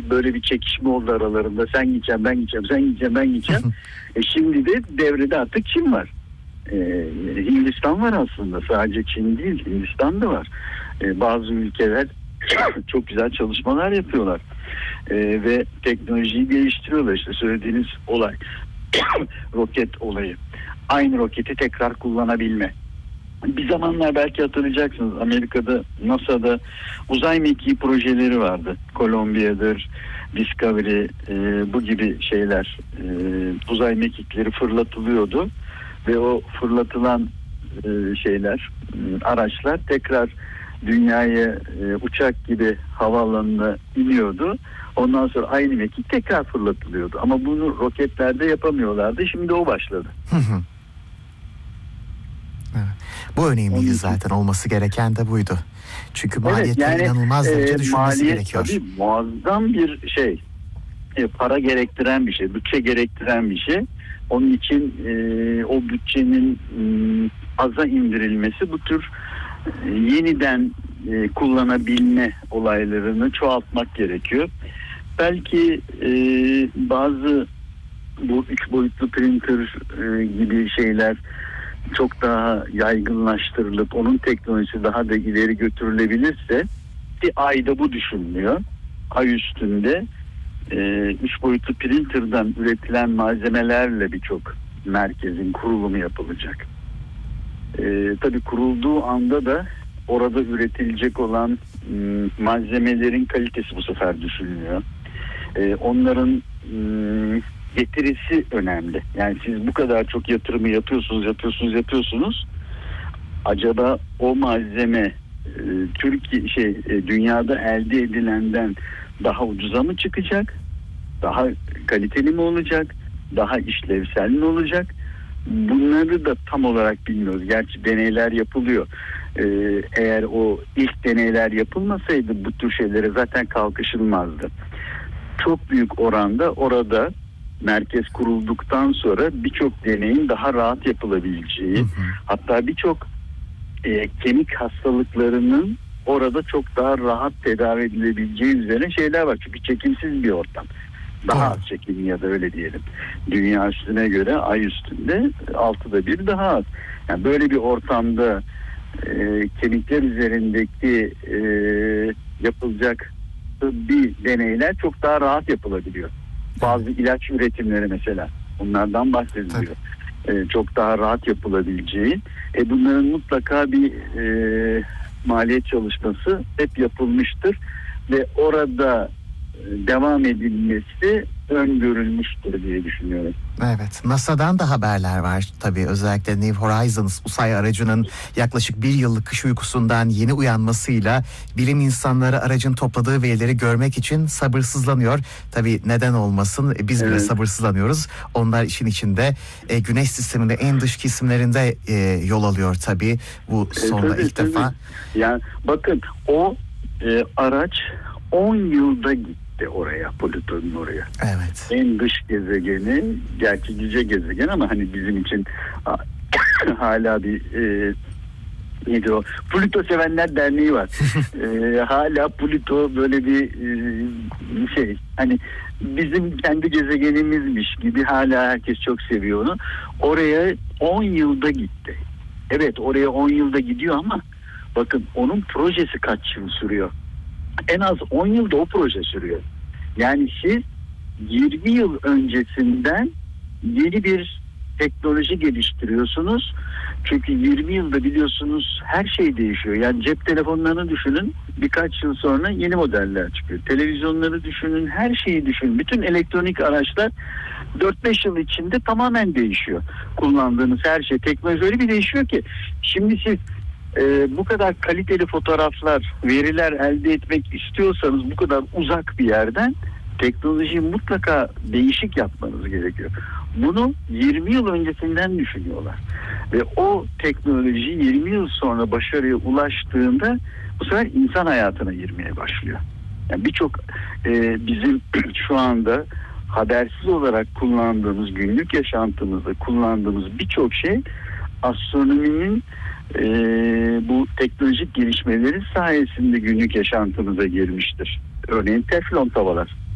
böyle bir çekişme oldu aralarında. Sen gideceksin, ben gideceğim, sen gideceksin, ben gideceğim. Şimdi de devrede artık Çin var. Hindistan var aslında. Sadece Çin değil, Hindistan da var. Bazı ülkeler çok güzel çalışmalar yapıyorlar. Ve teknolojiyi geliştiriyorlar. İşte söylediğiniz olay. Roket olayı. Aynı roketi tekrar kullanabilme. Bir zamanlar belki hatırlayacaksınız, Amerika'da NASA'da uzay mekiği projeleri vardı. Columbia'dır, Discovery, bu gibi şeyler, uzay mekikleri fırlatılıyordu ve o fırlatılan şeyler, araçlar tekrar dünyaya uçak gibi havaalanına iniyordu. Ondan sonra aynı mekik tekrar fırlatılıyordu. Ama bunu roketlerde yapamıyorlardı. Şimdi o başladı. Evet. Bu önemliydi zaten, olması gereken de buydu. Çünkü maliyetler inanılmaz derece düşürmesi gerekiyor. Tabii muazzam bir şey. Para gerektiren bir şey, bütçe gerektiren bir şey. Onun için o bütçenin aza indirilmesi, bu tür yeniden kullanabilme olaylarını çoğaltmak gerekiyor. Belki bazı bu 3 boyutlu printer gibi şeyler çok daha yaygınlaştırılıp onun teknolojisi daha da ileri götürülebilirse, bir ayda bu düşünülüyor. Ay üstünde 3 boyutlu printer'dan üretilen malzemelerle birçok merkezin kurulumu yapılacak. Tabii kurulduğu anda da orada üretilecek olan malzemelerin kalitesi bu sefer düşünülüyor. Onların getirisi önemli. Yani siz bu kadar çok yatırımı yapıyorsunuz. Acaba o malzeme dünyada elde edilenden daha ucuza mı çıkacak? Daha kaliteli mi olacak? Daha işlevsel mi olacak? Bunları da tam olarak bilmiyoruz. Gerçi deneyler yapılıyor. Eğer o ilk deneyler yapılmasaydı bu tür şeylere zaten kalkışılmazdı. Çok büyük oranda orada merkez kurulduktan sonra birçok deneyin daha rahat yapılabileceği, hatta birçok kemik hastalıklarının orada çok daha rahat tedavi edilebileceği üzerine şeyler var. Çünkü çekimsiz bir ortam. Daha az çekimli, ya da öyle diyelim. Dünya üstüne göre ay üstünde 6'da 1 daha az. Yani böyle bir ortamda kemikler üzerindeki yapılacak tıbbi deneyler çok daha rahat yapılabiliyor. Bazı ilaç üretimleri mesela, bunlardan bahsediliyor. Çok daha rahat yapılabileceği. Bunların mutlaka bir maliyet çalışması hep yapılmıştır ve orada devam edilmesi öngörülmüştür diye düşünüyorum. Evet, NASA'dan da haberler var tabii, özellikle New Horizons uzay aracının yaklaşık 1 yıllık kış uykusundan yeni uyanmasıyla bilim insanları aracın topladığı verileri görmek için sabırsızlanıyor. Tabii neden olmasın, biz bile sabırsızlanıyoruz. Onlar işin içinde Güneş sisteminde en dış kesimlerinde yol alıyor tabii. Bu sonunda ilk defa. Yani bakın, o araç 10 yılda gitti oraya, Plüton'un oraya. Evet. En dış gezegeni, gerçi cüce gezegen ama hani bizim için hala bir neydi o? Plüto Sevenler Derneği var. Hala Plüto böyle bir şey, hani bizim kendi gezegenimizmiş gibi hala herkes çok seviyor onu. Oraya 10 yılda gitti. Evet, oraya 10 yılda gidiyor ama bakın onun projesi kaç yıl sürüyor? En az 10 yılda o proje sürüyor. Yani siz 20 yıl öncesinden yeni bir teknoloji geliştiriyorsunuz. Çünkü 20 yılda biliyorsunuz her şey değişiyor. Yani cep telefonlarını düşünün, birkaç yıl sonra yeni modeller çıkıyor. Televizyonları düşünün, her şeyi düşünün. Bütün elektronik araçlar 4-5 yıl içinde tamamen değişiyor. Kullandığınız her şey, teknoloji öyle bir değişiyor ki şimdi siz bu kadar kaliteli fotoğraflar, veriler elde etmek istiyorsanız bu kadar uzak bir yerden teknolojiyi mutlaka değişik yapmanız gerekiyor. Bunu 20 yıl öncesinden düşünüyorlar. Ve o teknoloji 20 yıl sonra başarıya ulaştığında bu sefer insan hayatına girmeye başlıyor. Yani birçok bizim şu anda habersiz olarak kullandığımız, günlük yaşantımızda kullandığımız birçok şey astronominin bu teknolojik gelişmeleri sayesinde günlük yaşantımıza girmiştir. Örneğin teflon tavalar.